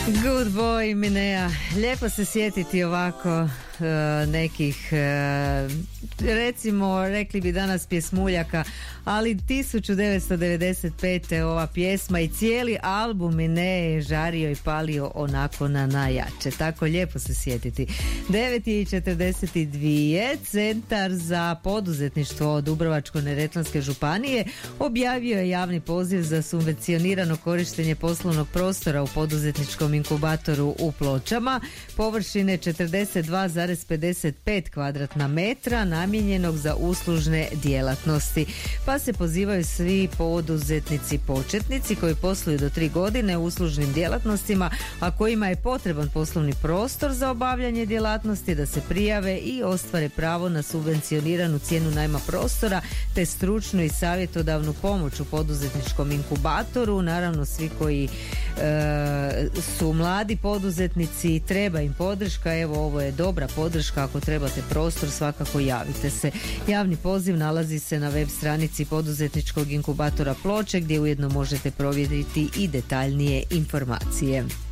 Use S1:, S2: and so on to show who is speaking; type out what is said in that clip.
S1: Good boy Minea, lijepo se sjetiti ovako nekih recimo rekli bi danas pjesmuljaka, ali 1995. ova pjesma i cijeli album Minea je žario i palio onako na najjače, tako lijepo se sjetiti. 9:42 Centar za poduzetništvo Dubrovačko-neretvanske županije objavio je javni poziv za subvencionirano korištenje poslovnog prostora u poduzetničkom inkubatoru u Pločama površine 42,55 kvadratna metra namijenjenog za uslužne djelatnosti. Pa se pozivaju svi poduzetnici početnici koji posluju do 3 godine u uslužnim djelatnostima, a kojima je potreban poslovni prostor za obavljanje djelatnosti da se prijave i ostvare pravo na subvencioniranu cijenu najma prostora te stručnu i savjetodavnu pomoć u poduzetničkom inkubatoru. Naravno svi koji su mladi poduzetnici, treba im podrška, evo ovo je dobra podrška, ako trebate prostor svakako javite se. Javni poziv nalazi se na web stranici poduzetničkog inkubatora Ploče gdje ujedno možete provjeriti i detaljnije informacije.